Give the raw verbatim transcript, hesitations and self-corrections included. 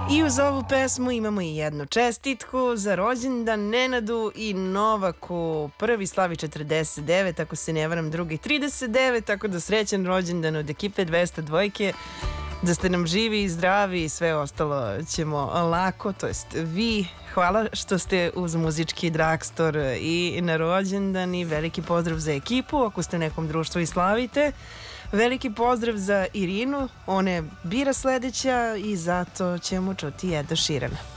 I uz ovu pesmu imamo i jednu čestitku za rođendan Nenadu i Novaku. Prvi slavi četrdeset devet, ako se ne varam, drugi trideset devet, tako da srećan rođendan od ekipe dvesta dvojke, da ste nam živi i zdravi i sve ostalo ćemo lako, to jest vi. Hvala što ste uz muzički dragstor i na rođendan i veliki pozdrav za ekipu ako ste u nekom društvu i slavite. Veliki pozdrav za Irinu, ona je bira sledeća i zato ćemo čuti Eda Širana.